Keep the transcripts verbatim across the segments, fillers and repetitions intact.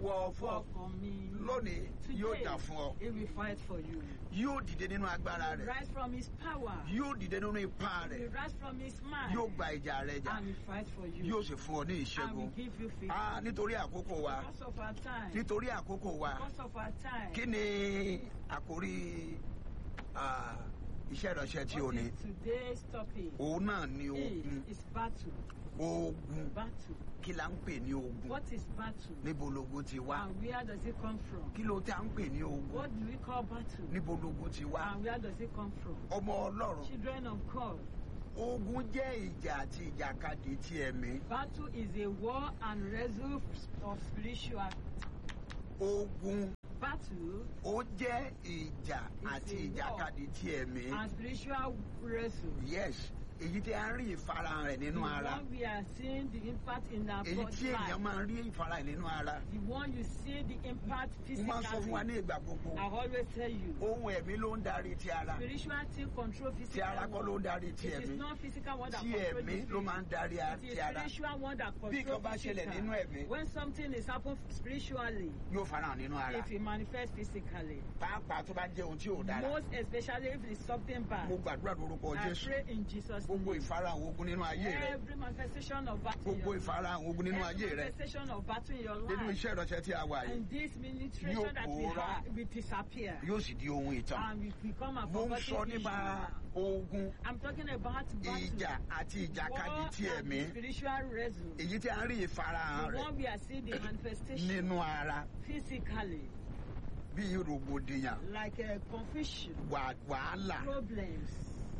olúwa fún ọ lónìí yóò jà fún ọ He will fight for you. yóò dìde nínú agbára rẹ̀ Rise from his power. yóò dìde nínú ipá He rẹ̀ will rise from his mind. yóò gba ìjà rẹ̀ jà And will fight for you. yóò sì fún ọ ní And ìṣẹ́gun will give you victory. ah nítorí àkókò wa Because of our time. nítorí àkókò wa Because of our time. kí ni àkórí ah, iṣẹ́ ìránṣẹ́ tí o What ní is today's topic? òun náà ni ogun Is, is battle. ogun Battle. kí la ń pè ní ogun What is battle? níbo logun ti wá And where does it come from? kí ló tí a ń pè ní ogun What do we call battle? níbo logun ti wá And where does it come from? ọmọ ọlọ́run Children of God, ogun jẹ́ ìjà àti ìjàkadì ti ẹ̀mí battle is a war and wrestle of spiritual. ogun Battle ó jẹ́ ìjà àti ìjàkadì ti ẹ̀mí and spiritual wrestle. yes èyí tí a ń rí ìfarahàn rẹ̀ nínú The ara one we are seeing the impact in our èyí body tí èèyàn life. máa ń rí ìfarahàn nínú ara The one you see the impact mo máa ń sọ fún wa ní physically. ìgbà gbogbo I always tell you, ohun ẹ̀mí ló ń darí ti ara spiritual thing control ti physical ara kọ́ ló ń one. darí ti It is ẹ̀mí not physical one that tí control ẹ̀mí the ló máa ń spirit. darí It is ti ara spiritual one that bí control nǹkan bá ṣẹlẹ̀ nínú physical. ẹ̀mí When something is happening spiritually, yóò farahàn nínú ara if it manifests physically, pàápàá tó bá jẹ́ ohun tí ò dára most especially if it's something bad, mo gbàdúrà lórúkọ I Jésù pray in Jesus' gbogbo name. ìfarahàn ogun nínú ayé rẹ Every manifestation of battle in gbogbo your life, ìfarahàn ogun nínú ayé every rẹ manifestation of battle in your nínú life, iṣẹ́ ìránṣẹ́ tí a wà yìí and this ministration Yóò that we pòórá. have will disappear yóò sì di ohun ìtàn and we become a mo ń sọ forgotten nípa issue. ogun I'm talking about ìjà battle, àti ìjàkadì war ti and ẹ̀mí spiritual wrestle. èyí tí a ń rí ìfarahàn The rẹ̀ one we are seeing the manifestation nínú ara physically, bí rògbòdìyàn like a confusion, wà- wàhálà problems,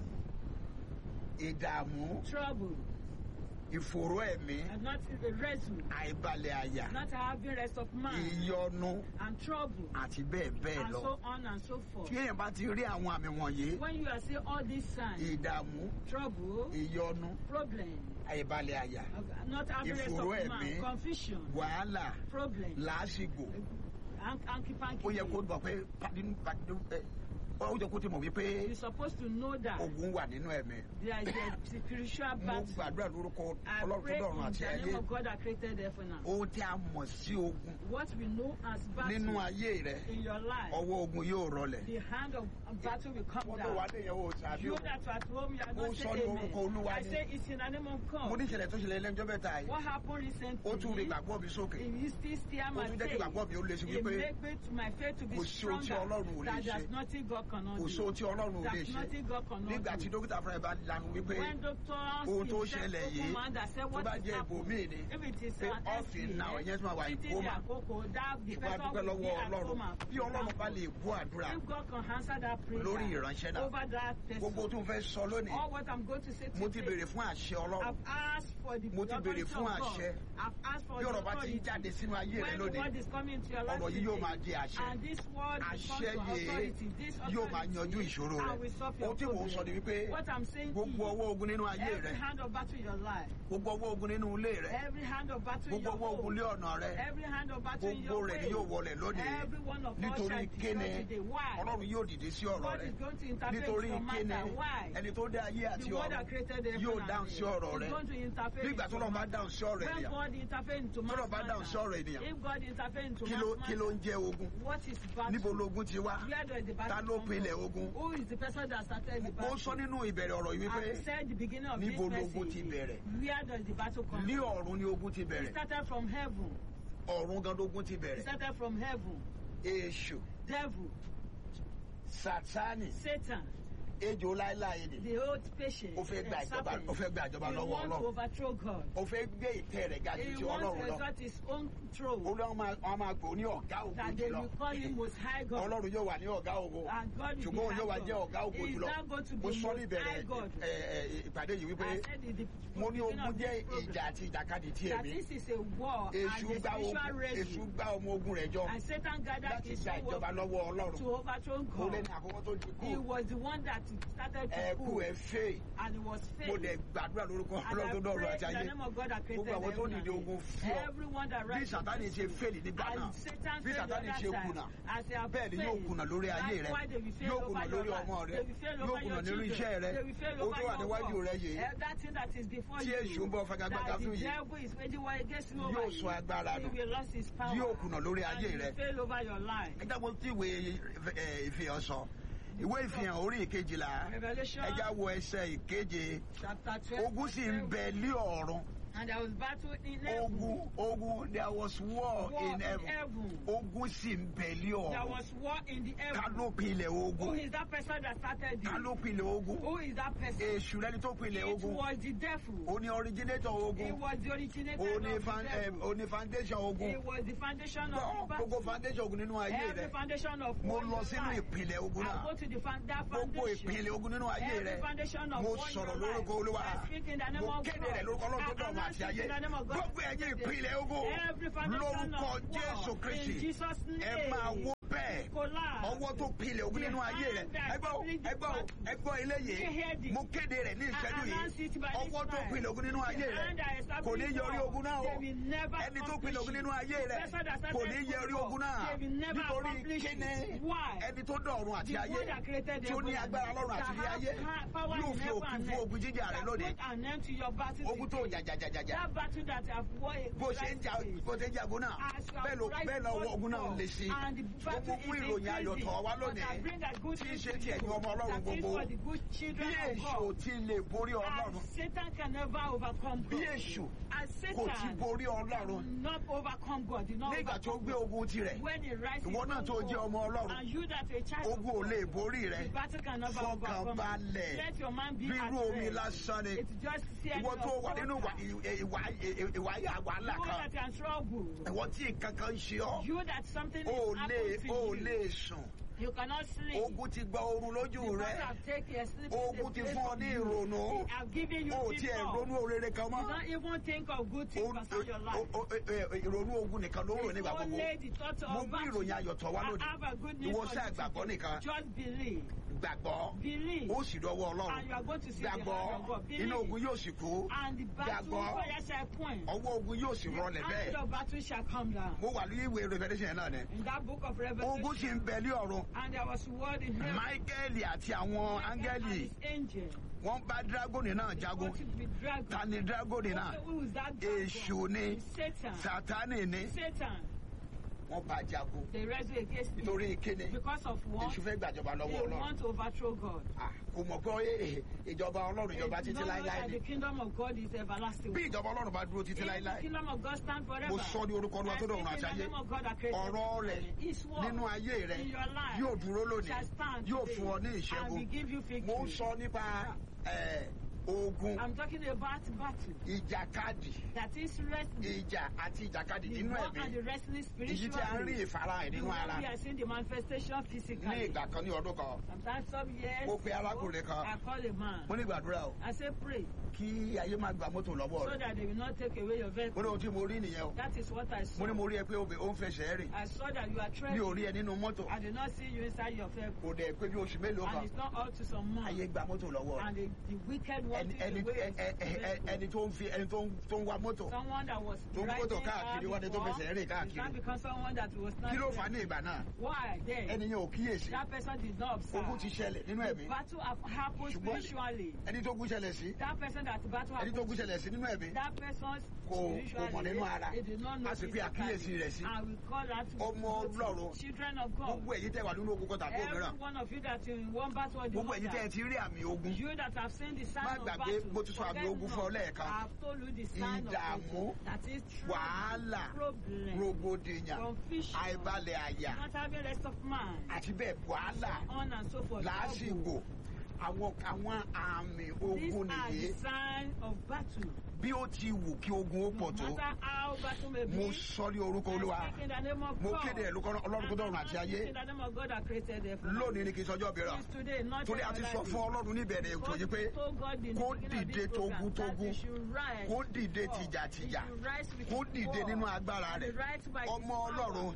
ìdààmú trouble, ìfòòró ẹ̀mí and not a wrestle, àìbalẹ̀ àyà not having rest of mind, ìyọnu and trouble, àti bẹ́ẹ̀ bẹ́ẹ̀ and lọ so on and so forth. tí èèyàn bá ti rí àwọn àmì wọ̀nyí When you are seeing all these signs, ìdààmú trouble, ìyọnu problem, àìbalẹ̀ àyà not having rest Ìfòòró of ẹ̀mí. mind, confusion, wàhálà problem, làásìgbò hanky panky. ó yẹ kó mọ̀ pé pàdé pàdé ẹ ó yẹ kó ti mọ̀ wípé You're supposed to know that ogun wà nínú ẹ̀mí there is a spiritual mo battle. gbàdúrà lórúkọ I ọlọ́run tó pray dọ̀run in àti the ayé name of God that created heaven and earth. ohun tí a mọ̀ sí ogun What we know as nínú battle ayé rẹ in your life, ọwọ́ ogun yóò rọlẹ̀ the hand of battle will come wọ́n tó wà down. ní ìyẹ̀wò tàbí You o that are at home, you are Mo not sọ saying ní amen. orúkọ Olúwa I ni. say it's in the name of mo ní God. ìṣẹ̀lẹ̀ tó ṣẹlẹ̀ lẹ́jọ́ mẹ́ta yìí What happened ó tún rí recently, ìgbàgbọ́ mi sókè it is still steer ó my tún jẹ́ kí faith. ìgbàgbọ́ mi ó lé sí It wípé make me to my faith to be kò sí ohun tí stronger. Ọlọ́run ò lè That ṣe. there's nothing God cannot kò sí ohun do. tí Ọlọ́run ò lè There's ṣe nothing God cannot nígbà tí do. dókítà fúnra ẹ̀ bá lanu wípé When doctors ohun tó himself ṣẹlẹ̀ open yìí mind and say tó what bá is jẹ́ happening, ibòmíì ni if it is pé an ọ́fìn náà ẹ̀yẹ́ tí máa wà sitting ìkómà there, koko, that the ṣùgbọ́n a person dúpẹ́ will be lọ́wọ́ at Ọlọ́run home and bí Ọlọ́run bá lè gbọ́ àdúrà if God can answer that prayer lórí ìránṣẹ́ náà over that gbogbo person, tó fẹ́ sọ lónìí all what I'm going to say mo ti today, béèrè fún àṣẹ Ọlọ́run I've asked for the Mo ti béèrè authority fún of God. àṣẹ. I've asked for bí the ọ̀rọ̀ bá ti authority. ń jáde sínú ayé rẹ When the lónìí word is coming into your life ọ̀rọ̀ yìí yóò today, máa di àṣẹ and this word becomes àṣẹ your yìí authority, this yóò máa authority, yanjú ìṣòro I rẹ will solve ohun tí your mò ń sọ ni problem. wípé What I'm saying gbogbo is, ọwọ́ ogun nínú ayé rẹ every hand of battle in your life, gbogbo ọwọ́ ogun nínú ilé rẹ every hand of battle in gbogbo your ọwọ́ ogun home, lé ọ̀nà rẹ every hand of battle in gbogbo your rẹ̀ way, ni yóò wọlẹ̀ lónìí every one of us nítorí shall kíni destroy today. Why? Ọlọ́run yóò dìde sí ọ̀rọ̀ God rẹ is going to intervene nítorí in your kíni matter. Why? ẹni tó dá ayé àti The one ọ̀run that created the yóò heaven dáhùn and sí earth ọ̀rọ̀ is rẹ going to intervene nígbà in tó your lọ́n bá matter. dáhùn sí ọ̀rọ̀ When ènìyàn God intervene into tó man's lọ́n bá dáhùn sí ọ̀rọ̀ matter, ènìyàn if God intervene into kí ló man's kí ló ń matter, jẹ́ ogun what is battle? níbo logun ti wá Where does the ta battle ló come pinlẹ̀ from? ogun Who is the person that started the mo battle? sọ nínú ìbẹ̀rẹ̀ ọ̀rọ̀ yìí wípé I said the beginning of this níbo logun ti message. bẹ̀rẹ̀ Where does the battle come ní from? ọ̀run ni ogun ti It bẹ̀rẹ̀ started from heaven. ọ̀run gan lógun ti It bẹ̀rẹ̀ started from heaven. èṣù Devil, Sátánì Satan, ejò láéláé ni the old patient, ó fẹ́ gba uh, ìjọba serpent. ó fẹ́ gba ìjọba He lọ́wọ́ wants to Ọlọ́run overthrow God. ó fẹ́ gbé ìtẹ́ rẹ̀ ga ju He ti wants Ọlọ́run to lọ exalt his own throne. Olúwa máa wọn máa gbò ní ọ̀gá ògo That they jùlọ will call him most high God. Ọlọ́run yóò wà ní ọ̀gá ògo And God will ṣùgbọ́n òun be yóò wá high jẹ́ God. ọ̀gá ògo He is jùlọ now going to mo be sọ ní most ìbẹ̀rẹ̀ high God. ẹ, ẹ, ìpàdé yìí wípé I said in the mo ní beginning ogun of jẹ́ this program ìjà àti ìjàkadì tí that ẹ̀mí this is a war èṣù and a gbá spiritual ogun èṣù race. gbá ọmọ ogun rẹ̀ jọ And Satan gathered láti his gba own ìjọba work lọ́wọ́ Ọlọ́run to overthrow ó God. lẹ́ni àkọ́kọ́ tó di He kú was the one that started to ẹkú cool. ẹ fẹ́ And it was mo faith. dẹ̀ gbàdúrà lórúkọ And ọlọ́run tó I dọ̀rọ̀ pray àti in the ayé name of God that created gbogbo àwọn tó heaven dìde and ogun earth. fún ọ Everyone that bí rises sátánì ṣe fẹ́lì nígbà náà and Satan bí failed the sátánì other ṣe side. kùnà As they have bẹ́ẹ̀ ni yóò failed, kùnà lórí ayé rẹ likewise they will fail yóò over kùnà your lórí life. ọmọ rẹ They will fail yóò over kùnà your nínú iṣẹ́ children. rẹ They will fail ó over tó wà your níwájú work. rẹ yìí Eh, That thing that is before tí you, èṣù ń bọ̀ fagagbága that fún the yìí devil is waging war against you yóò over sọ you. agbára He nù will lose his power. yóò kùnà lórí And ayé he rẹ will fail over your life. ẹ jábọ̀ tí ìwé ẹ, ìfihàn sọ ìwé ìfihàn orí ìkejìlá Revelation ẹ já wo ẹsẹ̀ ìkeje chapter twelve. ogun sì ń bẹ lé ọ̀run And there was battle in heaven. ogun ogun there was war War in in heaven heaven. ogun sì ń bẹ lé There ọ̀run was war in the ká heaven. ló pilẹ̀ Who ogun is that person that started ká it? ló pilẹ̀ ogun Who is that person? èṣù lẹni tó pilẹ̀ It ogun was the devil. ó ní originator It ogun was the originator ó of ní the fan- eh, devil. ó ní foundation ogun It was the foundation Gbọ́, of the gbogbo battle. foundation ogun nínú ayé Every rẹ foundation of mo war lọ in sínú your life. ìpìlẹ̀ ogun I náà go to the fan, that gbogbo foundation. ìpìlẹ̀ ogun nínú ayé Every rẹ foundation of mo war in sọ̀rọ̀ your lórúkọ life. olúwa I speak in the name mo of kéde God. rẹ̀ lórúkọ ọlọ́run tó I dọ̀run announce àti it ayé in the name of God. gbogbo ẹ̀yin ìpìlẹ̀ ogun Every foundation lórúkọ of jésù war. kristi In Jesus' name. ẹ máa wó bẹ́ẹ̀ Collapse. ọwọ́ tó pilẹ̀ ogun nínú ayé rẹ ẹgbọ́ ẹgbọ́ ẹgbọ́ eléyìí mo kéde rẹ̀ ní ìṣẹ́jú yìí ọwọ́ tó pilẹ̀ ogun nínú ayé rẹ kò ní yọrí ogun náà o ẹni tó pilẹ̀ ogun nínú ayé rẹ kò ní yọrí ogun náà nítorí kíni ẹni tó dọ̀run àti ayé tí ó ní agbára lọ́run àti ilé ayé yóò fi òpin fún ogun jíjà rẹ lónìí ogun tó jàjàjàjàjà bó ṣe ń jà bó ṣe ń jagun náà bẹ́ẹ̀ ló bẹ́ẹ̀ lọ ogun náà ń le sí gbogbo fún ìròyìn ayọ̀ tọ̀ wá lónìí tí í ṣe ti ẹ̀yin ọmọ ọlọ́run gbogbo bí èṣù ti lè borí ọlọ́run bí èṣù kò ti borí ọlọ́run nígbà tó gbé ogun tirẹ̀ ìwọ náà tó jẹ́ ọmọ ọlọ́run ogun ò lè borí rẹ fọkàn balẹ̀ bírú omi lásán ni ìwọ tó wà nínú ìwà wàhálà kan ìwọ tí nǹkan kan ń ṣe ọ́ ó lè ó lè sùn. You cannot sleep. Ogun ti gba oorun lójú rẹ. Because I've taken a sleep. Ogun ti fún ọ ní ìrònú. I've given you O tiẹ̀ ronú orere kan mọ́. You don't even think of good things concerning your life. Ìrònú ogun nìkan ló rò nígbà gbogbo. Only the thought Mo of mú ìròyìn ayọ̀ tọ̀ wá I lónìí. have a good news Ìwọ for ṣáà you gbàgbọ́ today. nìkan. Just believe. Gbàgbọ́. Believe. Ó sì dọwọ́ Ọlọ́run. And you are going to see the hand of Gbàgbọ́. God. Believe. Inú ogun yóò sì kú. And the battle Gbàgbọ́. fire shall point. Ọwọ́ ogun yóò sì rọlẹ̀ The hand bẹ́ẹ̀. of battle shall come down. Mo wà ní ìwé Revelation náà ni. In that book of Revelation. Ogun sì ń bẹ ní ọ̀run. And there was word in heaven. Máíkẹ́lì àti àwọn áńgẹ́lì And his angel. wọ́n bá dragoni náà jagun. What is with dragon? Ta ni dragoni náà? Who is that dragon? Èṣù ni. Satan. Sátánì ni. Satan. Wọ́n bá jagun. They wrestle against him. Nítorí kíni? Because of what? Èṣù fẹ́ gbàjọba They lọ́wọ́ Ọlọ́run. want to overthrow God. Ah, kò mọ̀ pé ìjọba Ọlọ́run ìjọba They títí don't know láíláí that ni. the kingdom of God is everlasting. Bí ìjọba Ọlọ́run bá dúró títí Even the láíláí. kingdom of God stand forever. Mo sọ ní orúkọ Olúwa tó dọ̀run àti I speak in the ayé. name of God that created Ọ̀rọ̀ rẹ̀ His word nínú ayé rẹ̀ in your life yóò dúró lónìí. shall stand Yóò today fún ọ ní and will ìṣẹ́gun. give you victory. Mo ń sọ nípa eh, ogun, I'm talking about battle. ìjàkadì, That is wrestling. ìjà àti ìjàkadì The nínú war and ẹ̀mí. the wrestling Èyí tí a ń rí spiritually. ìfarahàn The nínú one ara. we are seeing the manifestation Ní physically. ìgbà kan ní ọdún kan, Sometimes some years Mo pe arákùnrin ago, kan. I call a man. mo ní gbàdúrà o, I say pray kí ayé má gba mọ́tò lọ́wọ́ so rẹ̀. that they will not take away your Mo vehicle. ní ohun tí mo rí nìyẹn o. That is what I Mo saw. ní mo rí ẹ pé obì- ó ń fẹsẹ̀ rìn. I saw that you are Mi ò trembling. rí ẹ nínú mọ́tò. I did not see you inside your vehicle. Kò dẹ̀ pé bí oṣù mélòó And kan. it's not up to some months. Ayé gba mọ́tò lọ́wọ́ rẹ̀. And the, the wicked one Ẹni took ẹni away ẹ- ẹ- ẹ- ẹ- ẹni tó ń fi ẹni tó ń tó ń wa mọ́tò. someone that was Tó ń driving mọ́tò car káàkiri, wọ́n ní tó before, fẹsẹ̀ rìn it's káàkiri. not because someone that was not Kí ló fà á there. ní ìgbà náà? Why there? Ẹni yẹn ò kíyèsí. That person did not observe. Ogun ti ṣẹlẹ̀ nínú ẹ̀mí. Battle have happened Ṣùgbọ́n spiritually. ẹni tó gún ṣẹlẹ̀ sí. That person that battle Ẹni tó happened gún ṣẹlẹ̀ sí nínú ẹ̀mí. that person's Kò kò spiritually, mọ̀ nínú ara. they did not know A sì pe àkíyèsí rẹ̀ sí. I will call that to Ọmọ Ọlọ́run. children of God. Gbogbo èyí tẹ́ wà nínú ogun kọta kó Every mìíràn. one of you that in one battle or the Gbogbo èyí tẹ́ ẹ other. ti rí àmì ogun. You that have seen the sign Má of gbàgbé battle. bó ti sọ àmì forget ogun fún ọ not. lẹ́ẹ̀kan. I have told you the sign of Ìdààmú, battle. That is trouble, wàhálà, problem, rògbòdìyàn, confusion, àìbalẹ̀ àyà, not having rest of mind, àti bẹ́ẹ̀ wàhálà, on and so forth. làásìgbò. Àwọn àwọn àmì These ogun are nìyí. the signs of battle. bí ó ti wù kí ogun ó pọ̀ tó, mo sọ ní orúkọ Olúwa, mo kéde ẹ̀ lórúkọ Ọlọ́run tó dọ̀run àti ayé. Lónìí ni kì í sọjọ́ bẹ̀rẹ̀, torí a ti sọ fún Ọlọ́run níbẹ̀rẹ̀ ètò yìí pé kó dìde tógúntógún, kó dìde tìjàtìjà, kó dìde nínú agbára rẹ̀. Ọmọ Ọlọ́run,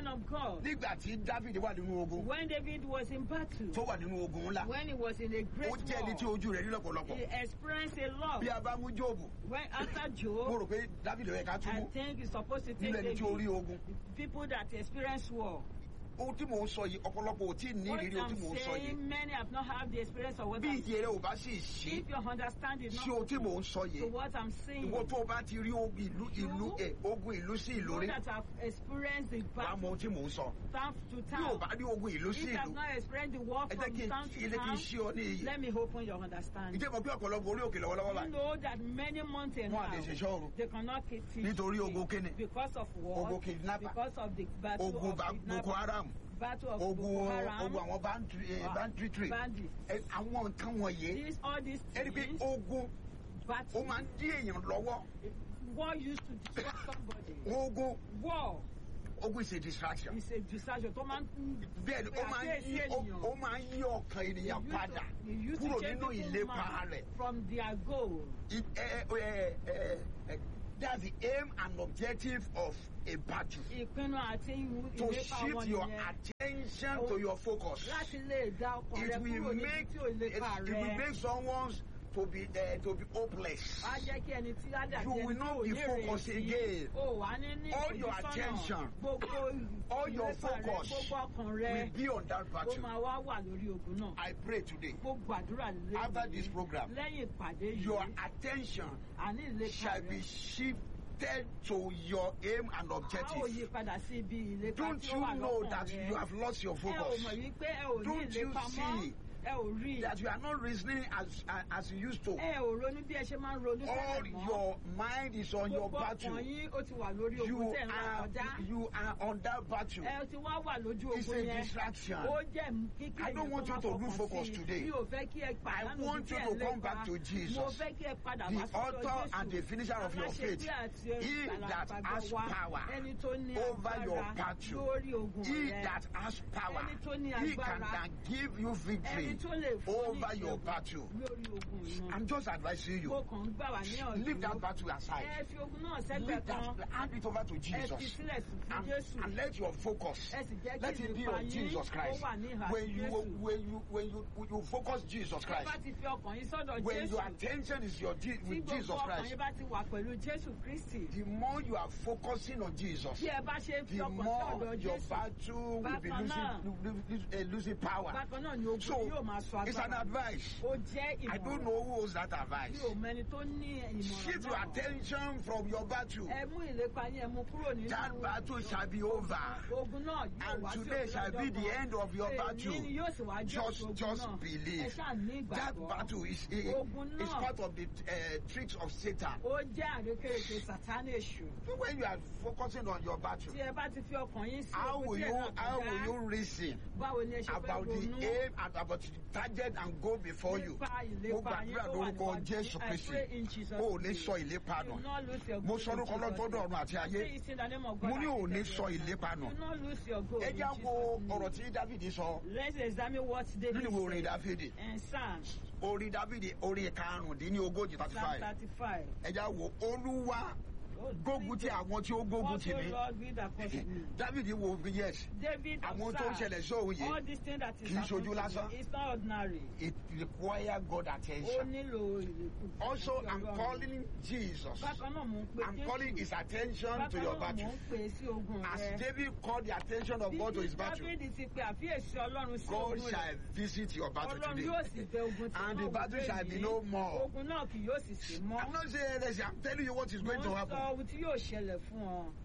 nígbà tí David wà nínú ogun, When David was in battle, tó wà nínú ogun ńlá, when he was in a great ó jẹ́ ẹni tí war, ojú rẹ̀ rí lọ́pọ̀lọpọ̀. he experienced a lot. Bí a bá mú Jóòbù, When after mo Job, rò pé David rẹ̀ ká I túbú think it's supposed to nínú take ẹni tí ó rí David, ogun. people that experience war. Ohun tí mò ń sọ yìí, ọ̀pọ̀lọpọ̀ ò tí ì ní What ìrírí ohun tí I'm mò ń sọ yìí. saying, many have not had the experience of what Bí I'm ìdí rẹ̀ ò bá sì ṣí If your understanding is sí not ohun tí mò ń sọ to yìí, what I'm saying, ìwọ tó o bá ti rí ogun ìlú ìlú ẹ̀ ogun ìlú sí ìlú those rí, that have experienced the wàá mọ battle ohun tí mò ń sọ. town to Bí o town, bá rí ogun ìlú sí if you have ìlú, not experienced the war ẹ jẹ́ from kí n town to ilé kí n town, ṣí ọ ní iyì. let me open your understanding. Ìjẹ́ mọ̀ pé ọ̀pọ̀lọpọ̀ orí òkè lọ́wọ́lọ́wọ́ You báyìí. know that many mountains Wọ́n á now, lè ṣe ṣọ́ọ̀rù. they cannot keep teaching Nítorí ogun kíni? because of war, Ogun kidnapper. because of the battle Ogun of Ba- kidnappers, Boko Haram, battle of ogun Boko Haram, ogun àwọn banditry eh, uh, banditry. bandits. Ẹ, àwọn nǹkan wọ̀nyí, These, all these ẹ rí pé things, ogun ó battle, máa ń dí èèyàn lọ́wọ́. war used to distract somebody. Ogun War ogun is a distraction. is a distraction. Tó máa ń Bẹ́ẹ̀ ni ó máa ń yí ó- ó máa ń yí ọkàn ènìyàn padà He used to kúrò change nínú people's ìlépa mind rẹ̀. from their goal. It, eh, eh, eh, eh, that's the aim and objective of a battle. Ìpinnu àti ìwú- To ìlépa shift wọn your nìyẹn. attention to your focus. Láti lè dá ọkàn It rẹ will kúrò níbi make tí ò it, lépa it will rẹ. make someone to be uh, to be hopeless. Á jẹ́ kí ẹni tí á dàbí You will ẹni not tí ò be ní focused ìrètí. again. O wà ní ní All your ìfojúsọ́nà. attention, Gbogbo all your ìlépa rẹ, focus gbogbo ọkàn will rẹ be on that ó battle. máa wá wà lórí ogun náà. I pray today, Mo gbàdúrà lórí after this program, lẹ́yìn ìpàdé your yìí. attention Àní ìlépa shall rẹ. be shifted to your aim and A ó objective. yí padà sí ibi ìlépa Don't tí ó you wà know lọ́kàn that rẹ. you have lost your Ẹ ò focus? mọ̀ wípé ẹ ò ní Don't you ìlépa mọ́. see Ẹ ò rí. that you are not reasoning as as you used to? Ẹ ò ronú bí ẹ ṣe máa ń ronú All tẹ́lẹ̀ mọ́. your mind is on your Gbogbo battle. ọkàn yín ó ti wà lórí ogun You tẹ̀ ń are kọjá. you are on that battle. Ẹ ti wá wà lójú It's ogun a yẹn. distraction. Ó jẹ́ kíkí I don't want you to lose focus today. Mi ò fẹ́ kí ẹ pàdánù I want bí you tí to ẹ come lépa. back to Jesus, Mo fẹ́ kí ẹ padà the wá sọ́dọ̀ author and the Jésù. finisher of your faith. Aláṣepé àti He olùgbàlà that àgbàgbọ́ has wa. power Ẹni tó ní over your agbára battle. lórí ogun He rẹ. that has power, Ẹni tó ní he can, agbára. can give you victory Ẹni tó lè fún ní over your ìṣẹ́gun battle. lórí ogun náà. I'm just advising Mo you, kàn ń gbà wá ní leave that ọ̀dọ́. battle aside. Ẹ fi ogun náà sẹ́gbẹ̀ẹ́ Leave kan. that, hand it over to Ẹ fi Jesus. sílẹ̀ sí fún And, Jésù. and let your focus, Ẹ sì jẹ́ let kí it be ìlépa on yín Jesus ó Christ. wà ní ìhà When sí you Jésù. when you when you when you focus Jesus Ẹ Christ, bá ti fi ọkàn yín sọ́dọ̀ when Jésù. your attention is your Je- Tí with gbogbo Jesus ọkàn Christ, yín bá ti wà pẹ̀lú Jésù Kristi. the more you are focusing on Jesus, Tí ẹ bá ṣe ń fi the ọkàn sí more ọ̀dọ̀ your Jésù. battle will be Bákan losing náà. lo- lo- lo- uh, losing power. Bákan náà ni ogun So yóò máa sọ it's an agbára. advice. Ó jẹ́ I don't ìmọ̀ràn. know who owns that Mi advice. ò mẹ́ni tó ní ìmọ̀ràn Shift your náà. attention from your battle. Ẹ mú ìlépa yín ẹ mú kúrò nínú. That battle shall be over. Ogun náà yóò And wá sí today òpin shall lọ́jọ́ be the kan. end of your Èyí battle. ni yóò sì wá jẹ́ Just, ogun just náà. Ẹ believe. ṣáà ní That ìgbàgbọ́. battle is, is, Ogun is náà. part of the uh, tricks of Satan. Ó jẹ́ àrékérekè Sátánì èṣù. So when you are focusing on your battle, Tí ẹ bá ti fi ọkàn yín sí how ogun will tí ẹ you náà how kọjá, will you reason báwo ni ẹ ṣe fẹ́ about the ronú aim and about the target and goal before you? nípa Mo ìlépa yín gbàdúrà tó wà lórúkọ níwájú Jésù yín? I Kristi. pray in Jesus' O ò ní name. sọ ìlépa Do nù. not lose your Mo goal sọ in lórúkọ Ọlọ́run tó Jesus' dọ̀run àti name. I ayé. say it in the name of God Mo ní and ò ní Jesus' sọ name. ìlépa nù. Do not lose your goal Ẹ in já Jesus' wo name. ọ̀rọ̀ tí Dávìdì sọ Let's examine what David nínú ìwé orin said Dáfídì. in Psalm Orin Dávìdì orin karùndínlógójì thirty Psalm five. thirty-five. Ẹ já wo Olúwa gbógun ti àwọn tí ó gbógun tì Also, mí. Lord, we that pursue me. Dávìdì wo yes, David àwọn tó ń observed ṣẹlẹ̀ sóhun yìí all these things that is kì í ṣojú happening to lásán. me. It's not ordinary. it require God Ó attention. nílò ìrèkù. Also, I'm calling Jesus. Bákan náà mò ń pe I'm Jésù. calling his attention to Bákan your náà mò battle. ń pè sí ogun As rẹ. David called the attention of God to his battle, David ti pe àfiyèsí Ọlọ́run sí God ogun shall rẹ̀. visit your battle Ọlọ́run today. yóò sì bẹ ogun tí And náà the battle wò shall be lónìí. no more. Ogun náà kì yóò sì sí mọ́. I'm not saying this, I'm telling you what is going to Mo ń sọ happen. ohun tí yóò ṣẹlẹ̀ fún ọ.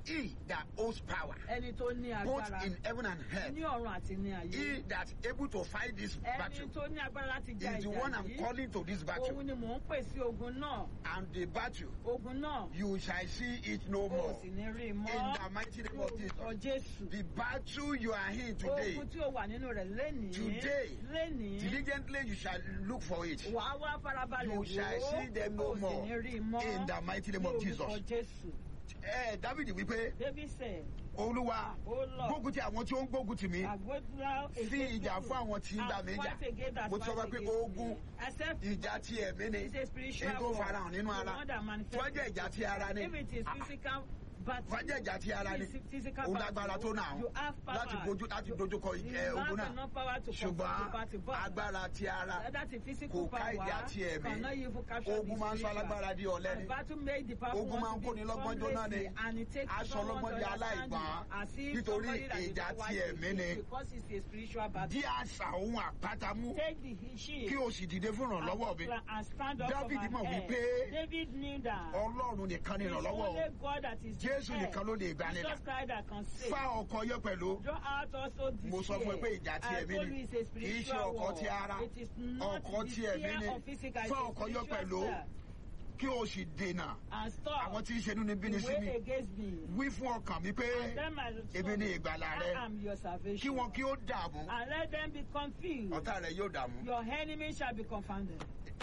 He that holds power, ẹni tó ní both agbára in heaven and earth, ní ọ̀run àti ní ayé. he that able to fight this ẹni battle tó ní agbára láti jà is the ìjà one I'm yìí. calling to this battle. Òun ni mò ń pè sí ogun náà. And the battle, Ogun náà. you shall see it no O more. sì ní rí i In mọ́. the mighty name of Lórúkọ Jesus. Jésù. The battle you are in today, Ogun tí o wà nínú rẹ̀ lénìí. Today. Lénìí. diligently you shall look for it. Wàá wá farabalẹ̀ You wò shall see them no ó. O sì more. ní rí i mọ́. In the mighty name of Jesus. Lórúkọ Jésù. Eh, David wípé, David said, Olúwa, O Lord, gbógun ti àwọn tí ó ń gbógun tì mí. àgbẹ̀dúrà Fi ìjà fún àwọn tí ń bá mi jà. Mo ti sọ pé ogun ìjà ti ẹ̀mí ni. Èyí tó farahàn nínú ara. Fọ́jẹ́ ìjà ti ara ni. If it is physical battle, Fọ́jẹ́ ìjà ti ara ni. if it is physical Òun battle, lágbára tó náà. you have power. Láti dojú láti dojúkọ You ẹ, ogun have náà. enough power to confront the Ṣùgbọ́n battle, but agbára ti ara that is physical kò ká power ìjà ti ẹ̀mí. cannot even capture Ogun the máa ń sọ spiritual. alágbára di ọ̀lẹ And ni. battle make the powerful Ogun máa ń one to kóni become lọ́gbọ́n jóná ni. lazy, and it takes Aṣọ someone ọlọ́gbọ́n to di understand it aláìgbọ́n. as if Nítorí somebody that is ìjà wise ti is ẹ̀mí ni. because it's a spiritual battle. Dí àṣà ohun àpátamú Take the shield kí o sì dìde fún ìrànlọ́wọ́ mi. and stand up David from mọ̀ my head. wípé David knew that Ọlọ́run nìkan ni it's ìrànlọ́wọ́ only o. God that is Jésù the head. nìkan ló lè gbanilà. Jesus Christ that can save. Fá ọkọ̀ yẹ pẹ̀lú. Draw out also the Mo sọ fún ẹ pé ìjà ti I ẹ̀mí told ni. you it's a Kì í ṣe spiritual ọkọ̀ war. ti ara. It is not Ọkọ̀ the ti ẹ̀mí fear ni. of physical, it's Fá a ọkọ̀ yẹ spiritual pẹ̀lú. fear. Kí o sì dènà And stop àwọn tí ń ṣe inú níbí ni sí the mi. way against me. Wí fún ọkàn mi pé And them as èmi ni ìgbàlà I rẹ. am your Kí salvation. wọn kí ó dààmú. And let them be confused. Ọ̀tá rẹ̀ yóò dààmú. Your enemy shall be confounded.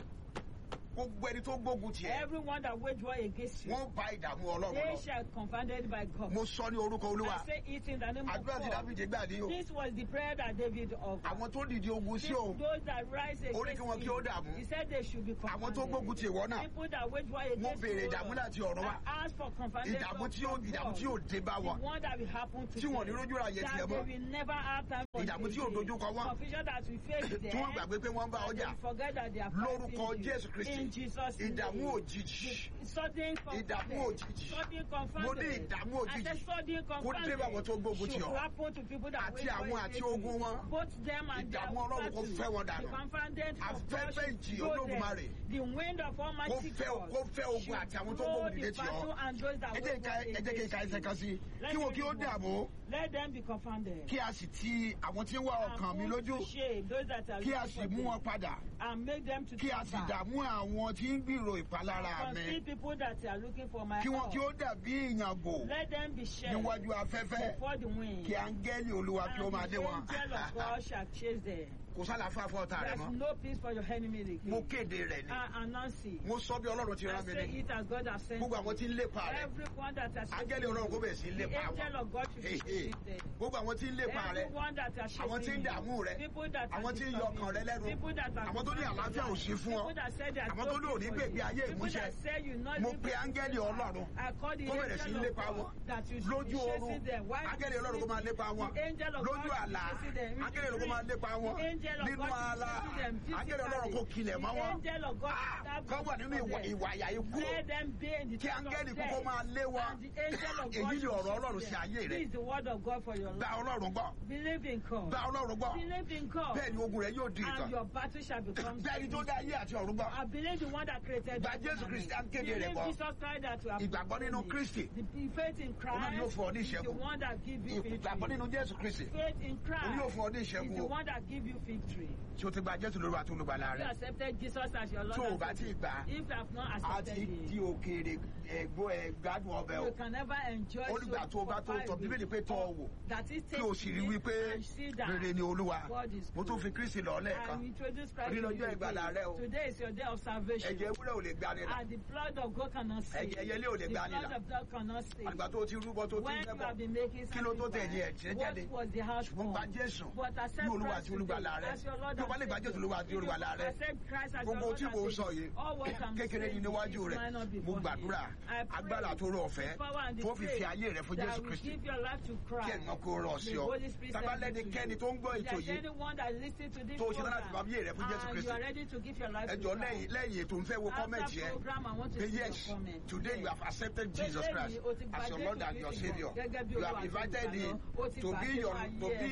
Gbogbo ẹni tó gbógun tiẹ̀. Everyone that wage war against you, Wọ́n bá ìdààmú Ọlọ́run they lọ. shall confounded by God. Mo sọ ní orúkọ Olúwa. I say it in the name of Àdúrà tí God. Dáfídì gbà ní o. This was the prayer that David offered. Àwọn tó dìde ogun sí òun. Those that rise Ó ní kí wọn against kí ó him, dààmú. he said they should be Àwọn tó confounded. gbógun ti ìwọ náà. People that wage war Wọ́n against béèrè you, ìdààmú láti ọ̀run wá. I ask for confounded Ìdààmú tí yóò from ìdààmú tí God. yóò dé bá The wọn. one that will happen to Tí wọ́n ní them, rójú ráyè that tiẹ̀ they mọ́. will never have time for Ìdààmú tí yóò them. dojú kọ wọ́n. Confusion that we face them, Tí wọ́n gbàgbé pé wọ́n ń bá and ọjà. they forget that they are Lórúkọ fighting you. Jésù Kristi. In Jesus' name. Ìdààmú òjijì. Sudden Ìdààmú confounded. òjijì. Sudden Mo ní confounded. ìdààmú I òjijì. said sudden Kó dé bá àwọn tó gbógun confounded tì should ọ́. happen to people that Àti wage war àwọn àti against ogun you. wọn. Both them and their Ìdààmú Ọlọ́run kó battle. fẹ́ wọn dànù. The confounded of God Afẹ́fẹ́ should ìjì blow Olódùmarè. them. The wind of Kó Almighty fẹ́ God kó fẹ́ ogun should àti àwọn tó blow gbógun the dìde tì battle ọ́. and those that Ẹ wage jẹ́ war ká ẹ jẹ́ kí n ka against ẹsẹ̀ kan sí. you. Kí wọn kí ó dààmú. Let them be confounded. Kí a sì ti àwọn tí ń wá ọkàn mi And put lójú. to shame those that are Kí a looking sì for mú them. wọn padà. And make them to Kí a turn sì back. dààmú àwọn tí ń gbìrò ìpalára Conceal mi. people that are looking for my Kí wọn help. kí ó dàbí ìyàngò Let them be shared níwájú afẹ́fẹ́. before the wind. Kí áńgẹ́lì Olúwa kí ó And máa the dé wọn. angel of God shall chase them. Kò sálàáfíà fún ọ̀tá rẹ There's mọ́. no peace for your enemy again. Mo kéde rẹ̀ ni. I announce it. Mo sọ bí Ọlọ́run ti I rán mi say ni. it as God has sent Gbogbo àwọn tí ń lépa rẹ̀. Everyone that has sent Áńgẹ́lì Ọlọ́run kó bẹ̀rẹ̀ sí í the lépa angel wọn. of God should Hey, be hey. them. Gbogbo àwọn tí ń lépa rẹ̀. Everyone that has Àwọn tí ń dààmú rẹ̀. People that are Àwọn tí ń yọ ọkàn rẹ lẹ́nu. People that are Àwọn tó ní àlàáfíà ò sí fún ọ. People that said they are Àwọn tó ní òní gbègbè ayé People ìmúṣẹ. that say you not Mo live pe a áńgẹ́lì life. Ọlọ́run I call the kó bẹ̀rẹ̀ sí í angel of lépa wọn. God that you should be Lójú oorun. chasing them. Why Áńgẹ́lì Ọlọ́run kó máa lépa wọn. The angel of Lójú God àlá. should be chasing them. Áńgẹ́lì Ọlọ́run kó máa lépa wọn. The angel of Nínú God should be àlá. chasing them Áńgẹ́lì Ọlọ́run kó kilẹ̀ mọ́ The wọn. angel of God Ah, that kán wà nínú ìwà ìwà àyà ikú. let them be in the Kí tongue of áńgẹ́lì kó death. kó máa lé wọn. And the angel of God Èyí ni should ọ̀rọ̀ chase Ọlọ́run them. sí ayé rẹ̀. This is the word of God for your Gba life. Ọlọ́run gbọ́. Believe in God. Gba Ọlọ́run gbọ́. Believe in God. Bẹ́ẹ̀ ni ogun rẹ̀ yóò di ìtàn. And your battle shall become Bẹ́ẹ̀ ni tó dá ayé àti ọ̀run gbọ́. I believe the one that created Gba the Jésù woman. Kristi á ń kéde rẹ̀ Believe gbọ́. Jesus Christ that you have Ìgbàgbọ́ nínú Kristi. The faith in Òun náà ni yóò Christ fún ọ ní is the ìṣẹ́gun. one that gives you Ìgbàgbọ́ victory. nínú Jésù Kristi. Faith in Christ Òun yóò fún ọ ní is ìṣẹ́gun the o. one that gives you victory. Tí o ti gba Jésù lórí àti olùgbàlà You rẹ̀. accepted Jesus as your Lord Tó o and bá ti Savior. gbà á, If you have not a accepted ti di Him, òkèèrè ẹ̀gbọ́ ẹ̀gbádùn ọbẹ̀ o. you can never enjoy Ó nígbà tó o bá tó tọ̀ Bíbélì pé tọ́ ọ wò. that is Kí o sì rí wípé and see that rere ni Olúwa. God is Mo tún good. fi Kristi lọ And lẹ́ẹ̀kan. introduce Christ Oní to lọ́jọ́ you ìgbàlà rẹ o. today. Today is your day of salvation. Ẹ̀jẹ̀ ewúrẹ́ ò lè gbani là. And the blood of God cannot save. Ẹ̀jẹ̀ ẹyẹlé ò lè The gbani blood là. of God cannot save. Àgbà tó o ti rúbọ tó o ti When ń you dẹ́bọ̀. have been making Kí ló tó tẹ̀lé sacrifice, ẹ̀jẹ̀ jáde? what was the house Ṣùgbọ́n gba for? Jésù But accept ní Olúwa Christ àti olùgbàlà today rẹ̀. as your Lord Bí o bá lè and gba Jésù Savior. lórí àti If you olùgbàlà rẹ̀. accept Christ as your Gbogbo Lord tí and mò ń Savior, sọ yìí all what I'm kékeré saying ni níwájú is rẹ̀. minor Mo before him. gbàdúrà I pray agbára tó rọ ọ̀fẹ́ the power and the tó fi fi faith ayé rẹ̀ fún that Jésù will Kristi. give your life to Christ. Kí ẹ̀gbọ́n kó rọ̀ sí The ọ. Holy Spirit Tábà sends it to lẹ́nikẹ́ni you. tó ń gbọ́ ètò There's yìí anyone that listens to this tó ṣe náà láti program fi ayé rẹ̀ fún Jésù and Kristi. you are ready to give your life to Ẹjọ́ Christ. lẹ́yìn lẹ́yìn ètò ń fẹ́ wo kọ́mẹ̀ntì After yẹn. program, I want to Say see yes, your comment. today you have accepted Jesus Christ as your Lord and your Savior. You have invited him to be your to be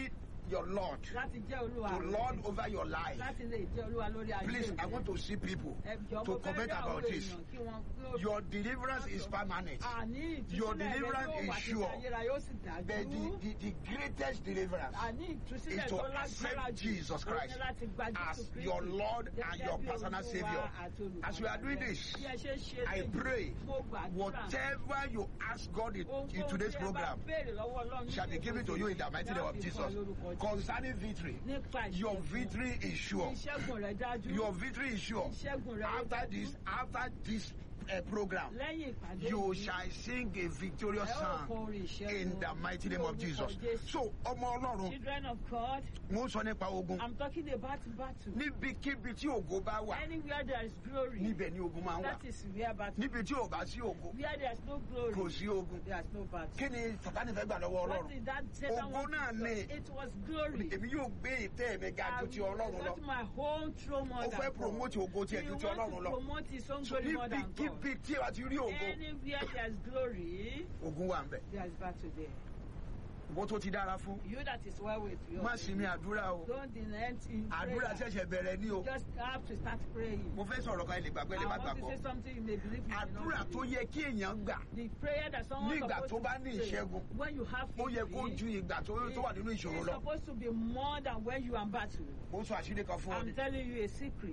your Lord, láti jẹ́ olúwa to Lord over your life. láti lè jẹ́ olúwa lórí ayé Please, I rẹ. want to see people Ẹ̀jọ̀ to mo fẹ́ comment rí àwọn about this. èèyàn kí wọ́n- kí ó- Your deliverance is permanent. Àní Your ìtúsílẹ̀ rẹ deliverance yóò is wà títí sure. ayérayé ó sì But dájú. the, the, the greatest deliverance Àní ìtúsílẹ̀ is to tó lágbára accept jù, Jesus ó ní Christ láti gba Jésù as Kristi your Lord and gẹ́gẹ́ your bí personal Olúwa Savior. àti olùgbàlà As we are doing rẹ. this, Bí ẹ ṣe ń ṣe I léyìí, pray mo gbàdúrà, whatever you ask God in, in ohunkóhun today's tí ẹ bá program béèrè lọ́wọ́ Ọlọ́run shall be ní given to you in the mighty name of láti Jesus. fún ọ lórúkọ Jésù. Concerning victory, Nípa your ìṣẹ́gun, victory is sure. ìṣẹ́gun rẹ dájú. Your victory is sure. Ìṣẹ́gun rẹ After dájú. this, after this uh, program, Lẹ́yìn ìpàdé you yìí, shall sing a victorious ẹ ó kọ song orin ìṣẹ́gun in the mighty name of ní Jesus. orúkọ Jésù. So, ọmọ Ọlọ́run, Children of God, mo ń sọ nípa ogun. I'm talking about battle. Níbikíbi tí ògo bá wà, Anywhere there is glory, níbẹ̀ ni ogun máa ń wà. that is where battle. Níbi tí ò bá sí ògo, Where there is no glory, kò sí ogun. there is no battle. Kí ni Sátánì fẹ́ gbà lọ́wọ́ What Ọlọ́run? did that Satan Ògo want náà to ni. do? It was glory. Èmi yóò gbé ìtẹ́ mi ga I ju ti will Ọlọ́run let lọ. my whole throne more Ó than fẹ́ God. promote ògo tiẹ̀ He ju ti wants Ọlọ́run to lọ. promote his own So glory more than God. níbikíbi tí a ti rí ògo, Anywhere there is glory, ogun wà ń bẹ̀. there is battle there. Ìwọ tó ti dára fún, You that is well with you. má sinmi àdúrà o. Don't delent in Àdúrà prayer. ṣẹ̀ṣẹ̀ bẹ̀rẹ̀ ní o. You just have to start praying. Mo fẹ́ sọ̀rọ̀ kan ẹ lè gbàgbé ẹ lè I má want to gbàgbọ́. say something you may believe me. Àdúrà tó yẹ kí èèyàn gbà The prayer that someone nígbà supposed tó to bá ní pray ìṣẹ́gun, when you have ó yẹ kó ju victory, ìgbà tó tó wà nínú ìṣòro it's lọ. supposed to be more than when you are in battle. Mo ń sọ àṣírí kan fún ọ I'm ni. telling you a secret.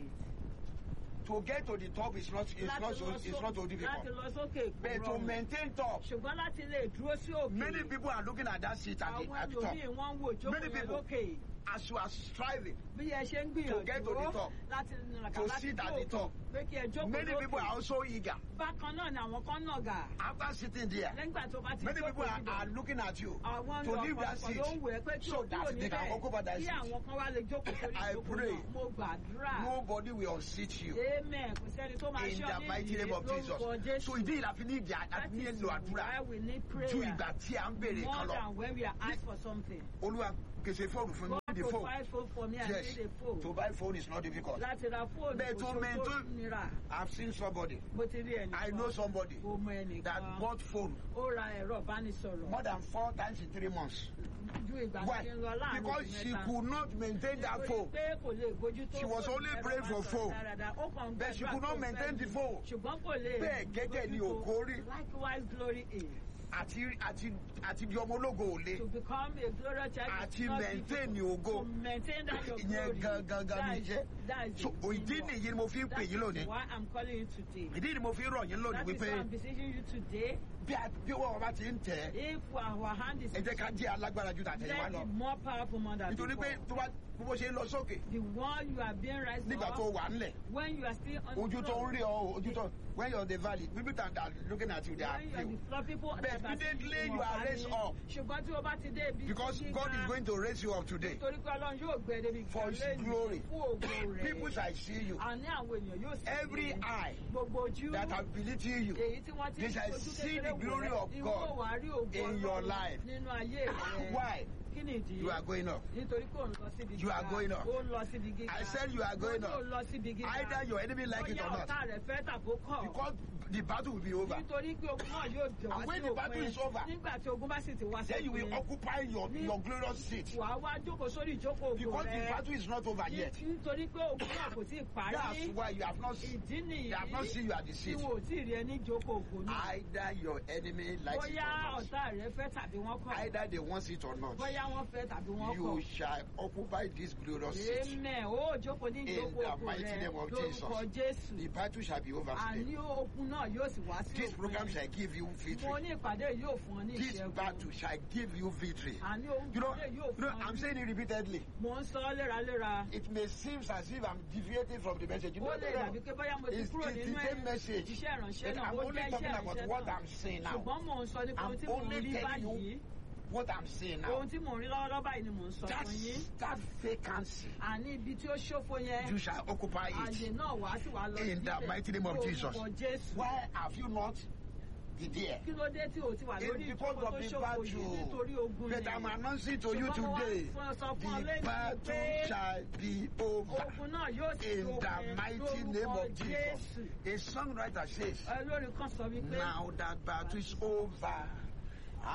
To get to the top is not is Láti not so lọ is só- not so láti difficult. lọ sókè kò But to rọrùn. maintain top, Ṣùgbọ́n láti lè dúró sí òkè. many people are looking at that seat at the Àwọn at the top. ẹlòmíì wọ́n ń wo ìjókòó Many yẹn people, lókè. as you are striving, Bí ẹ ṣe ń to get to the gbìyànjú top, láti nàkà to láti sit at tó the top. pé kí ẹ jókòó Many people are lókè. also eager. Bákan náà ni àwọn kan nàgà. After sitting there, Lẹ́gbà tó bá ti many people jókòó are, are síbẹ̀. looking at you Àwọn to leave that ọ̀pọ̀lọpọ̀ seat ló ń wẹ̀ pé kí so o that kúrò they can occupy níbẹ̀. that Kí seat. àwọn kan wá lè jókòó sórí I ìjókòó pray. náà. Mo gbàdúrà. Nobody will unseat you Amen. Kò sẹ́ni tó máa in ṣọ́ the mighty nídìí name of lórúkọ Jesus. So Jésù. ìdí ìlà fi ní ìdí àti That ní is èlò àdúrà why we need prayer. ju ìgbà tí à ń béèrè More kan lọ. than when we are asked for something. Olúwa pèsè fóònù fún mi. God The phone. provide phone for me and Yes. need a phone. To buy phone is not difficult. Láti ra fóònù Bẹ́ẹ̀ kò tó ṣe mẹ́ tó- tó nira. I've seen somebody. Bó ti rí ẹnìkan. I know somebody Ó mọ that ẹnìkan. bought phone Ó ra ẹ̀rọ ìbánisọ̀rọ̀. more than four times in three months. Ju ìgbà Why? tí ń lọ láàrin Because oṣù she mẹ́ta. could not maintain that Nítorí phone. pé kò lè bójú tó She was fóònù only ẹ̀rọ praying for ìbánisọ̀rọ̀ phone. dáradára. Ó kàn ń But she gbàdúrà could not tó maintain fẹ́ the ni. phone. Ṣùgbọ́n kò lè Bẹ́ẹ̀ gẹ́gẹ́ ni bójú tó. ògo rí. Likewise glory is. Àti àti àti di ọmọ ológo ò le. To become a glorious child is Àti not maintain difficult. ògo. To maintain that your Ìyẹn glory. gangan That ni is- iṣẹ́. that is So the ìdí teamwork. nìyí ni mo fi ń pè That yín is lónìí. why I'm calling you today. Ìdí ni mo fi ń rọ̀ yín lónìí That is why wípé I'm beseeching you today. bí a- bí wọ́n bá ti ń tẹ̀ ẹ́, If our hand is ẹ jẹ́ ká jẹ́ alágbára ju tàtẹ̀yìnwá let lọ. it more powerful more than Nítorí pé before. tó bá bó ṣe ń lọ sókè The one you are being raised nígbà tó up wà ńlẹ̀, when you are still on ojú the tó ń floor. rí ọ ojú tó when you're on the valley people that are looking at you they are When you are on few. the floor, people But that are seeing immediately you you are wọ́n raised bá ní. up. Ṣùgbọ́n tí o bá ti dé ibi Because gíga, God is going to raise you up today nítorí pé Ọlọ́run yóò gbé débi for His lẹ́yìn glory. fún ògo rẹ̀. People shall see you. Àní àwọn ènìyàn yóò sì Every rí eye gbogbo ojú that have believed you, èyí tí wọ́n ti they ń shall fojú see the kékeré glory wò of rẹ̀, God ìwọ wàá rí ògo in your Ọlọ́run life. nínú ayé rẹ̀. Why? Kí ni ìdí? You are going up. Nítorí pé òun lọ síbi You are gíga. going up. Ó ń lọ síbi gíga. I said you are going Ó ní up. ó lọ síbi gíga. Either your enemy like it or Bóyá not. ọ̀tá rẹ̀ fẹ́ tàbó kọ̀. Because the battle will be over. Nítorí pé ogun náà yóò jọ wá And when sí the battle òpin. is over, Nígbà tí ogun bá sì ti wá sí Then you will òpin, occupy your, your glorious seat. wàá wá jókòó sórí ìjókòó ògo Because the rẹ̀. battle is not over yet. Nítorí pé ogun náà kò tí ì That's parí. why you have not seen, Ìdí they have not nìyí seen you at the tí seat. wọn ò tí ì rí ẹni jókòó ògo náà. Either your enemy likes it Bóyá or not. ọ̀tá rẹ̀ fẹ́ tàbí wọ́n kọ̀. Either they want it or not. Bóyá wọ́n fẹ́ tàbí wọ́n You kọ̀. shall occupy this glorious seat. Amen. Ó jókòó ní In ìjókòó the ògo mighty rẹ̀ name of lórúkọ Jésù. The battle shall be over today. Àní ogun náà yóò sì wá sí This program òpin. shall give you Mo victory. ní ìpàdé yóò fún ọ ní This ìṣẹ́gun. battle shall give you victory. Àní ogun You know, ìpàdé yóò you know, fún ọ I'm ní. saying it repeatedly. Mo ń sọ ọ́ léraléra. It may seem as if I'm deviating from the message. You Ó know, lè no, dàbí no. pé bóyá mo ti It's, kúrò it's nínú the same message. iṣẹ́ ìránṣẹ́ But náà. I'm Ó only jẹ́ talking iṣẹ́ about ìránṣẹ́ what náà. I'm saying now. Ṣùgbọ́n mò ń sọ nípa ohun I'm tí mò ń only rí telling báyìí. you what I'm saying now. Ohun tí mò ń rí lọ́wọ́lọ́wọ́ báyìí ni mò ń sọ That, fún yín. that vacancy, Àní ibi tí ó ṣófo yẹn. you shall occupy Àyè it. náà wá sí wàá lọ In the síbẹ̀. mighty name of Jesus. Lórúkọ Jésù. Why have you not been there? Kí ló dé tí o ti wà It's lórí because ìjókòó of tó the ṣòfò yìí battle. nítorí ogun But ni? I'm announcing to you Ṣùgbọ́n mo wá today, fún ọ sọ fún ọ the lẹ́yìn battle pé shall be over. ogun náà yóò sì In the òpin mighty name lórúkọ of Jesus. Jésù. A songwriter says, Olórin kan sọ wípé now that battle is over.